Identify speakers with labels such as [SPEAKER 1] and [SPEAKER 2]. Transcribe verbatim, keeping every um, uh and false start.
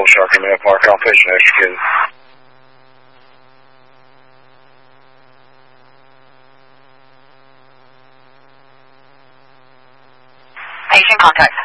[SPEAKER 1] Bull Shark in Minute Park. I'm patient executed.
[SPEAKER 2] Patient contact.